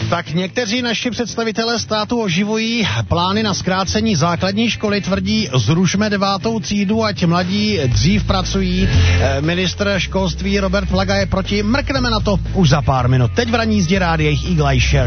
Tak někteří naši představitelé státu oživují plány na zkrácení základní školy, tvrdí zrušme 9. třídu, ať mladí dřív pracují. Ministr školství Robert Plaga je proti, mrkneme na to už za pár minut. Teď v ranní jízdě rádia Eagle Eye Cherry.